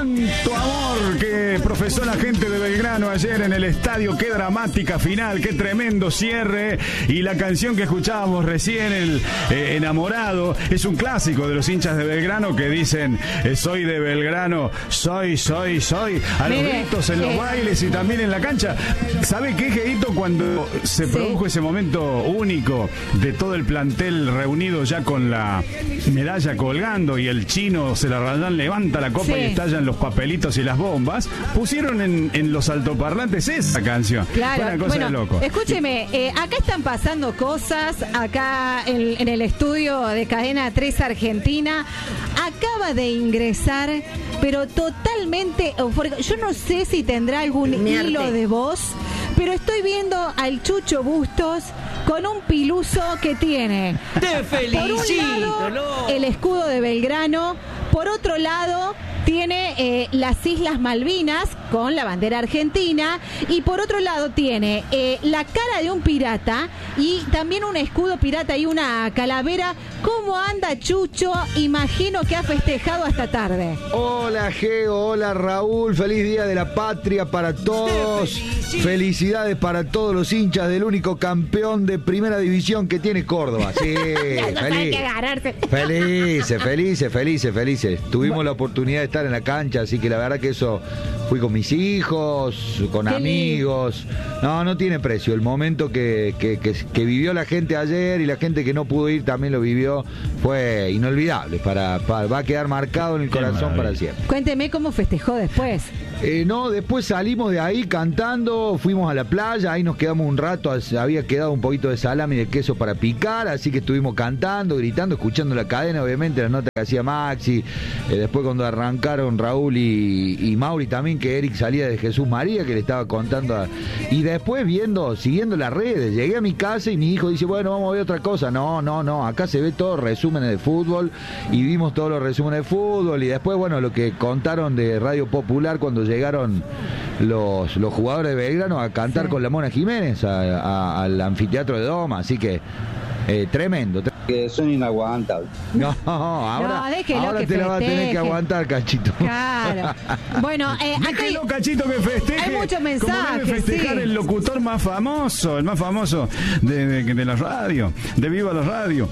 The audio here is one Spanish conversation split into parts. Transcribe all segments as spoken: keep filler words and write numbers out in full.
cuánto amor que profesó la gente de Belgrano ayer en el estadio. Qué dramática final, qué tremendo cierre. Y la canción que escuchábamos recién, el eh, Enamorado, es un clásico de los hinchas de Belgrano que dicen eh, soy de Belgrano, soy, soy, soy, a los Mire, gritos en los eh, bailes y también en la cancha. ¿Sabe qué, Geito? Cuando se sí. produjo ese momento único de todo el plantel reunido ya con la medalla colgando y el chino se la rayan, levanta la copa Sí. y estallan los papelitos y las bombas, pusieron en, en los altoparlantes esa canción. Claro, Fue una cosa bueno, de loco. Escúcheme, eh, acá están pasando cosas, acá en, en el estudio de Cadena tres Argentina, acaba de ingresar, pero totalmente eufórico. Yo no sé si tendrá algún Mierte. hilo de voz, pero estoy viendo al Chucho Bustos con un piluso que tiene, Te felicito, por un lado, no. el escudo de Belgrano, por otro lado tiene eh, las Islas Malvinas con la bandera argentina y por otro lado tiene eh, la cara de un pirata y también un escudo pirata y una calavera. ¿Cómo anda Chucho? Imagino que ha festejado hasta tarde. Hola Geo, hola Raúl, feliz día de la patria para todos. Felicidades para todos los hinchas del único campeón de primera división que tiene Córdoba. Sí, feliz. Felices, felices, felices, felices. Tuvimos la oportunidad de estar en la cancha, así que la verdad que eso, fui con mis hijos, con Qué amigos. No, no tiene precio. El momento que, que, que, que vivió la gente ayer y la gente que no pudo ir también lo vivió, fue inolvidable. Para, para va a quedar marcado en el Qué corazón maravilla. para siempre. Cuénteme cómo festejó después. Eh, no, después salimos de ahí cantando, fuimos a la playa, ahí nos quedamos un rato, había quedado un poquito de salami y de queso para picar, así que estuvimos cantando, gritando, escuchando la cadena, obviamente, la nota que hacía Maxi, eh, después cuando arrancaron Raúl y, y Mauri también, que Eric salía de Jesús María, que le estaba contando, a, y después viendo, siguiendo las redes, llegué a mi casa y mi hijo dice, bueno, vamos a ver otra cosa, no, no, no, acá se ve todo resúmenes de fútbol, y vimos todos los resúmenes de fútbol, y después, bueno, lo que contaron de Radio Popular cuando llegaron los, los jugadores de Belgrano a cantar Sí. con la Mona Jiménez a, a, al anfiteatro de Doma, así que eh, tremendo. tre- Que son inaguantables. No, ahora, No, déjelo ahora que te la va a tener festeje. que aguantar, Cachito. Claro. Bueno, eh, acá hay, Déjelo, Cachito, que festeje. hay muchos Como mensajes, debe festejar sí. el locutor más famoso, el más famoso de, de, de la radio, de Viva la Radio.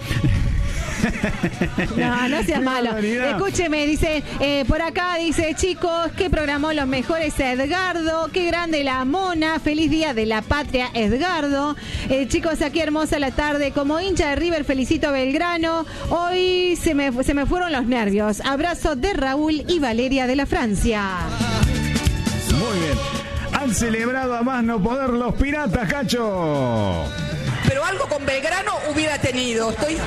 No, no seas Qué malo. barbaridad. Escúcheme, dice, eh, por acá dice, chicos, que programó los mejores Edgardo, qué grande la Mona, feliz día de la patria, Edgardo. Eh, chicos, aquí hermosa la tarde, como hincha de River felicito a Belgrano, hoy se me, se me fueron los nervios. Abrazo de Raúl y Valeria de la Francia. Muy bien. Han celebrado a más no poder los piratas, Cacho. Pero algo con Belgrano hubiera tenido. Estoy